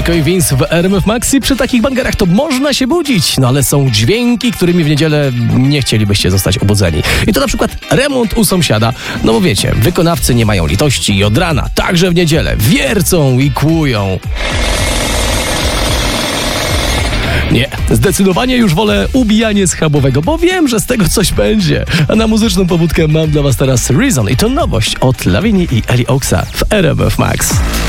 Nisko i Vince w RMF Max i przy takich bangerach to można się budzić, no ale są dźwięki, którymi w niedzielę nie chcielibyście zostać obudzeni. I to na przykład remont u sąsiada, no bo wiecie, wykonawcy nie mają litości i od rana, także w niedzielę, wiercą i kłują. Nie, zdecydowanie już wolę ubijanie schabowego, bo wiem, że z tego coś będzie. A na muzyczną pobudkę mam dla was teraz Reason i to nowość od Lawini i Eli Oaksa w RMF Max.